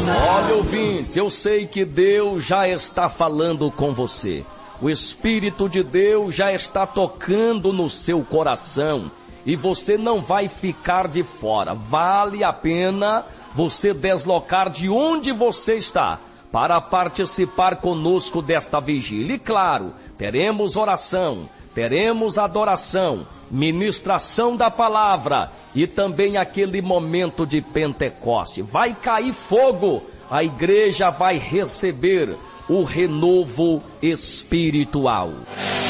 Olha, ouvintes, eu sei que Deus já está falando com você. O Espírito de Deus já está tocando no seu coração e você não vai ficar de fora. Vale a pena você deslocar de onde você está para participar conosco desta vigília. E claro, teremos oração, teremos adoração, ministração da palavra e também aquele momento de Pentecoste. Vai cair fogo, a igreja vai receber o renovo espiritual.